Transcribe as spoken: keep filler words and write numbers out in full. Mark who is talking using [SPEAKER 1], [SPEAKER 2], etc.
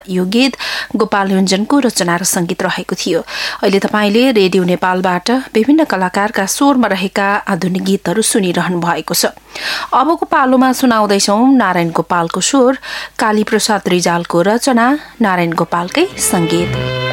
[SPEAKER 1] यो गीत गोपाल योन्जनको रचना र संगीत रहेको थियो। अहिले तपाईले रेडियो नेपालबाट विभिन्न कलाकारका स्वरमा रहेका आधुनिक गीतहरू सुनिरहनु भएको छ। अबको पालोमा सुनाउँदैछौ नारायण गोपालको स्वर, काली प्रसाद रिजालको रचना, नारायण गोपालकै संगीत।